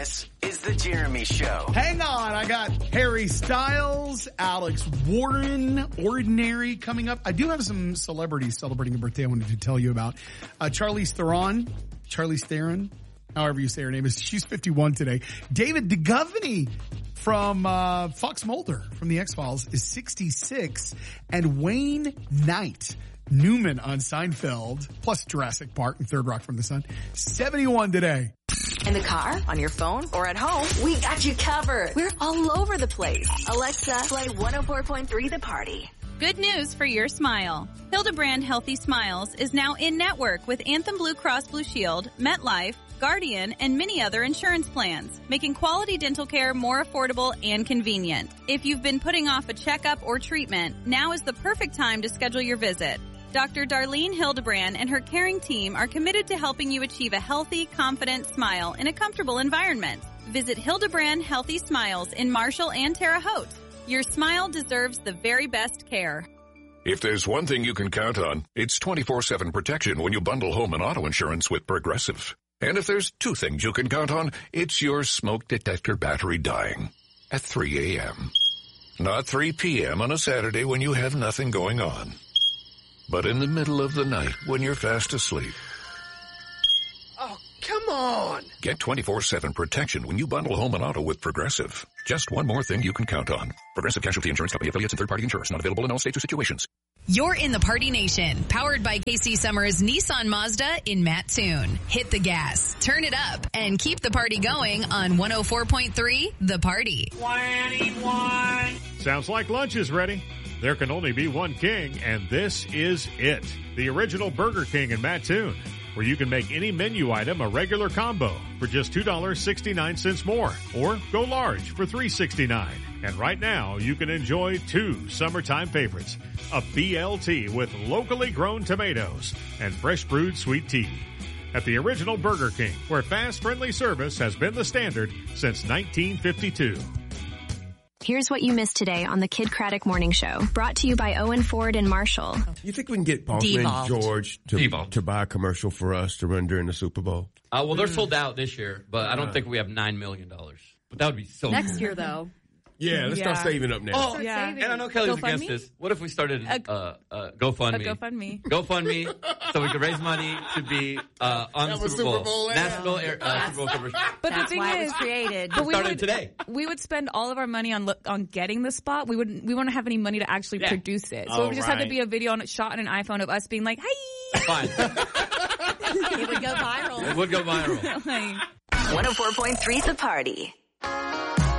This is The Jeremy Show. Hang on, I got Harry Styles, Alex Warren, Ordinary coming up. I do have some celebrities celebrating a birthday I wanted to tell you about. Charlize Theron, however you say her name is. She's 51 today. David Duchovny from Fox Mulder from the X-Files is 66. And Wayne Knight, Newman on Seinfeld, plus Jurassic Park and Third Rock from the Sun, 71 today. In the car, on your phone, or at home, we got you covered. We're all over the place. Alexa, play 104.3 The Party. Good news for your smile. Hildebrand Healthy Smiles is now in-network with Anthem Blue Cross Blue Shield, MetLife, Guardian, and many other insurance plans, making quality dental care more affordable and convenient. If you've been putting off a checkup or treatment, now is the perfect time to schedule your visit. Dr. Darlene Hildebrand and her caring team are committed to helping you achieve a healthy, confident smile in a comfortable environment. Visit Hildebrand Healthy Smiles in Marshall and Terre Haute. Your smile deserves the very best care. If there's one thing you can count on, it's 24/7 protection when you bundle home and auto insurance with Progressive. And if there's two things you can count on, it's your smoke detector battery dying at 3 a.m. Not 3 p.m. on a Saturday when you have nothing going on, but in the middle of the night when you're fast asleep. Oh, come on! Get 24/7 protection when you bundle home and auto with Progressive. Just one more thing you can count on. Progressive Casualty Insurance Company, affiliates, and third-party insurers. Not available in all states or situations. You're in the Party Nation, powered by KC Summers Nissan Mazda in Mattoon. Hit the gas, turn it up, and keep the party going on 104.3 The Party. 21. Sounds like lunch is ready. There can only be one king, and this is it. The original Burger King in Mattoon, where you can make any menu item a regular combo for just $2.69 more, or go large for $3.69. And right now, you can enjoy two summertime favorites, a BLT with locally grown tomatoes and fresh brewed sweet tea. At the original Burger King, where fast, friendly service has been the standard since 1952. Here's what you missed today on the Kid Craddock Morning Show, brought to you by Owen Ford and Marshall. You think we can get Paulson George to buy a commercial for us to run during the Super Bowl? Well, they're sold out this year, but I don't think we have $9 million. But that would be so next cool. year, though. Yeah, let's start saving up now. Oh, yeah. And I know Kelly's against this. What if we started a GoFundMe? A GoFundMe. GoFundMe, so we could raise money to be on the Super Bowl. National Super Bowl coverage. But that's the thing why is, it was created. But started today. We would spend all of our money on getting the spot. We wouldn't have any money to actually produce it. So it would just have to be a video shot on an iPhone of us being like, hey. Fine. It would go viral. It would go viral. 104.3 The Party.